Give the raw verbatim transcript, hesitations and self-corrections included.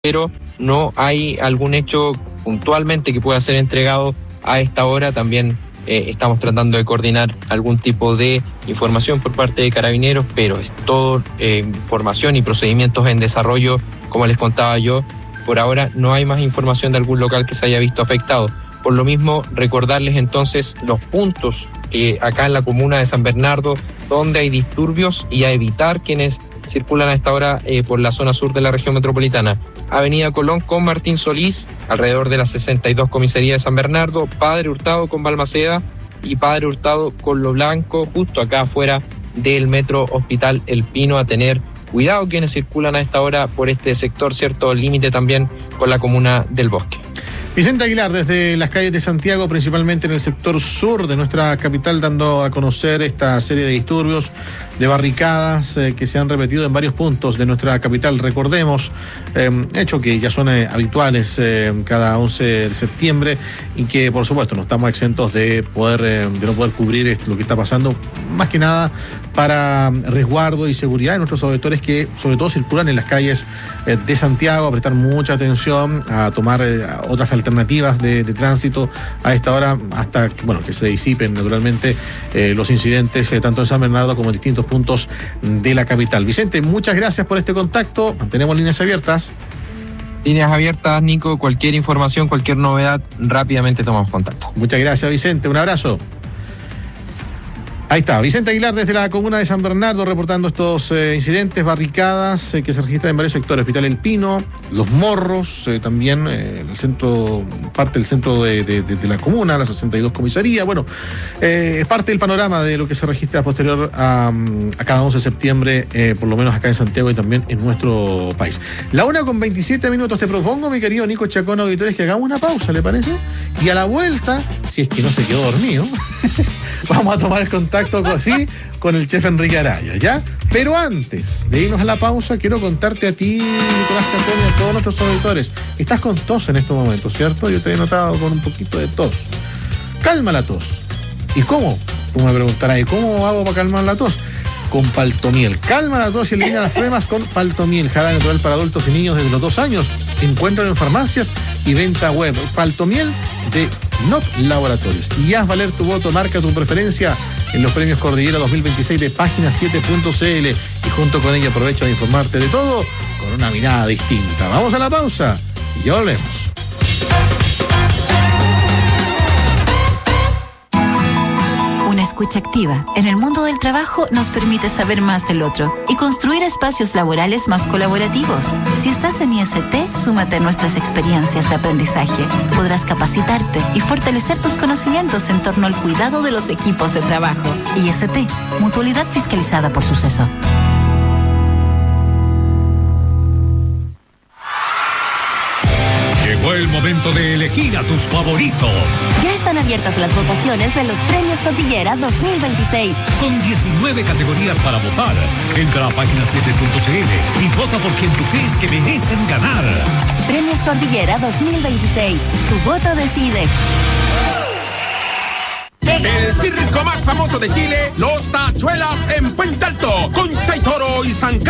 pero no hay algún hecho puntualmente que pueda ser entregado a esta hora. También eh, estamos tratando de coordinar algún tipo de información por parte de Carabineros, pero es todo eh, información y procedimientos en desarrollo, como les contaba yo. Por ahora no hay más información de algún local que se haya visto afectado. Por lo mismo, recordarles entonces los puntos eh, acá en la comuna de San Bernardo donde hay disturbios y a evitar quienes circulan a esta hora eh, por la zona sur de la región metropolitana. Avenida Colón con Martín Solís, alrededor de la sesenta y dos Comisaría de San Bernardo, Padre Hurtado con Balmaceda y Padre Hurtado con Lo Blanco, justo acá afuera del Metro Hospital El Pino. A tener cuidado quienes circulan a esta hora por este sector, cierto límite también con la comuna del Bosque. Vicente Aguilar, desde las calles de Santiago, principalmente en el sector sur de nuestra capital, dando a conocer esta serie de disturbios, de barricadas eh, que se han repetido en varios puntos de nuestra capital. Recordemos, eh, hecho que ya son eh, habituales eh, cada once de septiembre y que, por supuesto, no estamos exentos de poder eh, de no poder cubrir esto, lo que está pasando, más que nada para resguardo y seguridad de nuestros auditores que, sobre todo, circulan en las calles eh, de Santiago, a prestar mucha atención, a tomar eh, otras alternativas de, de tránsito a esta hora, hasta que, bueno, que se disipen naturalmente eh, los incidentes, eh, tanto en San Bernardo como en distintos puntos de la capital. Vicente, muchas gracias por este contacto. Mantenemos líneas abiertas. Líneas abiertas, Nico. Cualquier información, cualquier novedad, rápidamente tomamos contacto. Muchas gracias, Vicente. Un abrazo. Ahí está, Vicente Aguilar desde la comuna de San Bernardo reportando estos eh, incidentes, barricadas eh, que se registran en varios sectores: Hospital El Pino, Los Morros, eh, también eh, el centro, parte del centro de, de, de, de la comuna, la sesenta y dos Comisaría. Bueno, eh, es parte del panorama de lo que se registra posterior a, a cada once de septiembre, eh, por lo menos acá en Santiago y también en nuestro país. La una con veintisiete minutos, te propongo, mi querido Nico Chacón, auditores, que hagamos una pausa, ¿le parece? Y a la vuelta, si es que no se quedó dormido, vamos a tomar el contacto así con el chef Enrique Araya, ¿ya? Pero antes de irnos a la pausa, quiero contarte a ti, Nicolás Chacón, y a todos nuestros auditores. Estás con tos en estos momentos, ¿cierto? Yo te he notado con un poquito de tos. Calma la tos. ¿Y cómo? Tú me preguntarás, ¿y cómo hago para calmar la tos? Con Paltomiel. Calma la tos y elimina las flemas con Paltomiel, jarabe natural para adultos y niños desde los dos años. Encuéntralo en farmacias y venta web. Paltomiel de N O P Laboratorios. Y haz valer tu voto, marca tu preferencia en los premios Cordillera dos mil veintiséis de página siete punto c l y junto con ella aprovecha de informarte de todo con una mirada distinta. Vamos a la pausa y ya volvemos. Una escucha activa en el mundo del trabajo nos permite saber más del otro y construir espacios laborales más colaborativos. Si estás en I S T, súmate a nuestras experiencias de aprendizaje. Podrás capacitarte y fortalecer tus conocimientos en torno al cuidado de los equipos de trabajo. I S T, mutualidad fiscalizada por Suceso. Llegó el momento de elegir a tus favoritos. Ya están abiertas las votaciones de los Premios Cordillera dos mil veintiséis. Con diecinueve categorías para votar. Entra a página siete punto c l y vota por quien tú crees que merecen ganar. Premios Cordillera dos mil veintiséis. Tu voto decide. El circo más famoso de Chile, Los Tachuelas en Puente Alto, Concha y Toro y San Carlos.